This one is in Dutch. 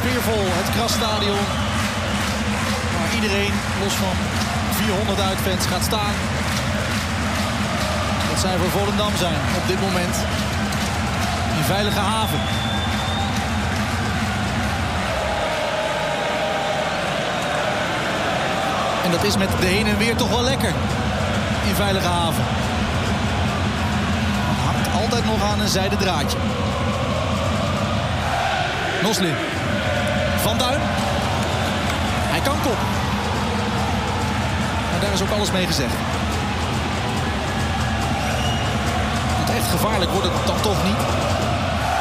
Sfeervol, het Krasstadion. Waar iedereen, los van 400 uitfans, gaat staan. Dat zij voor Volendam zijn op dit moment. In veilige haven. En dat is met de heen en weer toch wel lekker. In veilige haven. Het hangt altijd nog aan een zijden draadje. Noslin. Van Duin. Hij kan kop. Maar daar is ook alles mee gezegd. Want echt gevaarlijk wordt het dan toch niet.